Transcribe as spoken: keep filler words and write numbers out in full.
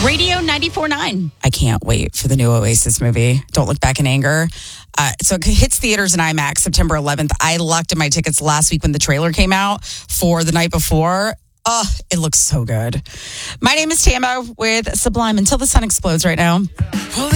Radio ninety-four point nine. I can't wait for the new Oasis movie, Don't Look Back in Anger. Uh, so it hits theaters in IMAX September eleventh. I locked in my tickets last week when the trailer came out for the night before. Oh, it looks so good. My name is Tamo with Sublime. Until the sun explodes right now.